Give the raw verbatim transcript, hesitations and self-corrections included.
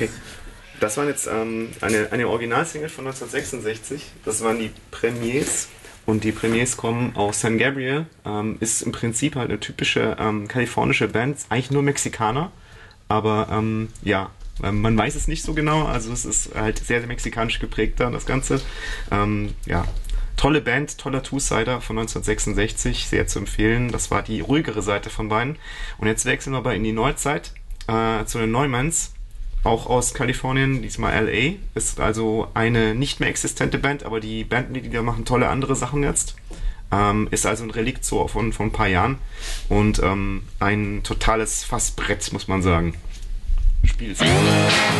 Okay. Das waren jetzt ähm, eine, eine Originalsingle von neunzehnhundertsechsundsechzig. Das waren die Premiers. Und die Premiers kommen aus San Gabriel. Ähm, ist im Prinzip halt eine typische ähm, kalifornische Band. Eigentlich nur Mexikaner. Aber ähm, ja, ähm, man weiß es nicht so genau. Also es ist halt sehr, sehr mexikanisch geprägt da, das Ganze. Ähm, ja, tolle Band, toller Two-Sider von neunzehnhundertsechsundsechzig. Sehr zu empfehlen. Das war die ruhigere Seite von beiden. Und jetzt wechseln wir aber in die Neuzeit äh, zu den Neumanns. Auch aus Kalifornien, diesmal L A. Ist also eine nicht mehr existente Band, aber die Bandmitglieder machen tolle andere Sachen jetzt. Ähm, ist also ein Relikt so von, von ein paar Jahren. Und ähm, ein totales Fassbrett, muss man sagen. Spiel ist